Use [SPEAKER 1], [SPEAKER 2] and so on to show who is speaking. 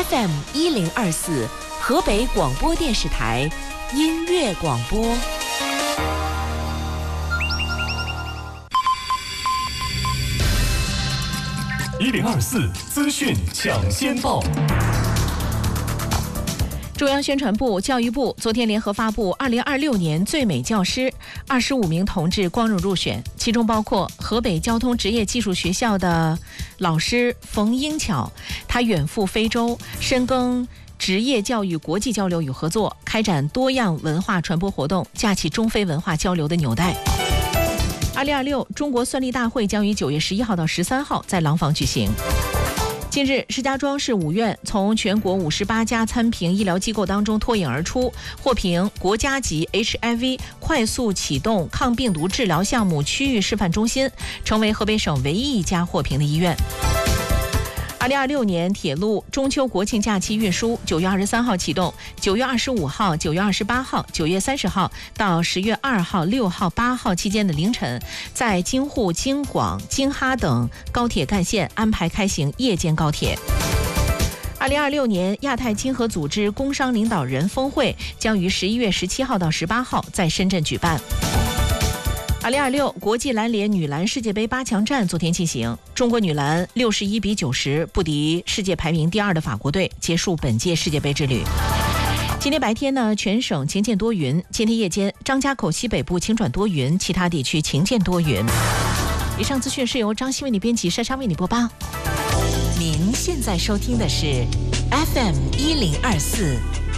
[SPEAKER 1] FM1024河北广播电视台音乐广播。
[SPEAKER 2] 1024资讯抢先报。
[SPEAKER 3] 中央宣传部、教育部昨天联合发布2026年最美教师，25名同志光荣入选，其中包括河北交通职业技术学校的老师冯英巧，他远赴非洲，深耕职业教育国际交流与合作，开展多样文化传播活动，架起中非文化交流的纽带。2026中国算力大会将于9月11号到13号在廊坊举行。近日，石家庄市五院从全国58家参评医疗机构当中脱颖而出，获评国家级 HIV 快速启动抗病毒治疗项目区域示范中心，成为河北省唯一一家获评的医院。2026年铁路中秋国庆假期运输9月23号启动，9月25号、9月28号、9月30号到10月2号、6号、8号期间的凌晨，在京沪、京广、京哈等高铁干线安排开行夜间高铁。2026年亚太经合组织工商领导人峰会将于11月17号到18号在深圳举办。2026国际篮联女篮世界杯8强战昨天进行，中国女篮61比90不敌世界排名第2的法国队，结束本届世界杯之旅。今天白天呢，全省晴见多云，今天夜间张家口西北部晴转多云，其他地区晴见多云。以上资讯是由张希为你编辑，珊珊为你播报。
[SPEAKER 1] 您现在收听的是 FM1024